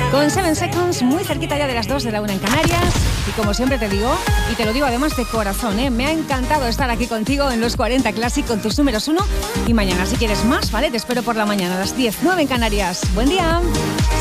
Con 7 Seconds, muy cerquita ya de las 2 de la 1 en Canarias. Y como siempre te digo, y te lo digo además de corazón, me ha encantado estar aquí contigo en los 40 Classic con tus números 1. Y mañana, si quieres más, ¿vale? Te espero por la mañana a las 10, 9 en Canarias. Buen día.